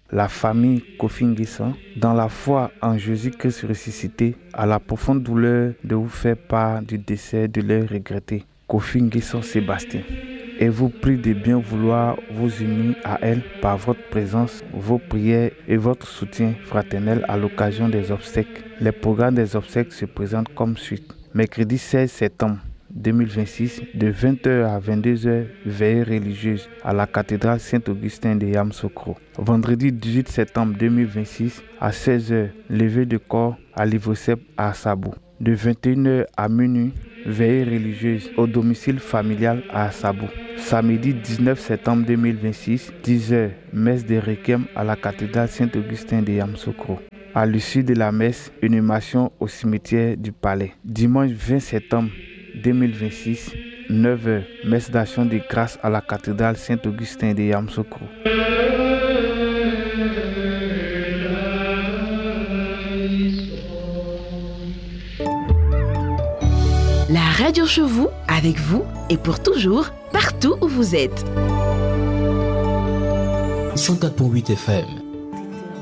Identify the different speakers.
Speaker 1: la famille Kofi Nguessan, dans la foi en Jésus-Christ ressuscité, à la profonde douleur de vous faire part du décès de leur regretté Kofi Nguessan Sébastien, et vous prie de bien vouloir vous unir à elle par votre présence, vos prières et votre soutien fraternel à l'occasion des obsèques. Les programmes des obsèques se présentent comme suit. Mercredi 16 septembre 2026, de 20h à 22h, veillée religieuse à la cathédrale Saint-Augustin de Yamoussoukro. Vendredi 18 septembre 2026, à 16h, levée de corps à l'Ivocep à Assabou. De 21h à minuit, veillée religieuse au domicile familial à Assabou. Samedi 19 septembre 2026, 10h, messe de requiem à la cathédrale Saint-Augustin de Yamoussoukro. À l'issue de la messe, inhumation au cimetière du Palais. Dimanche 20 septembre 2026, 9h, messe d'action de grâce à la cathédrale Saint-Augustin de Yamoussoukro.
Speaker 2: La radio chez vous, avec vous et pour toujours, partout où vous êtes.
Speaker 3: 104.8 FM.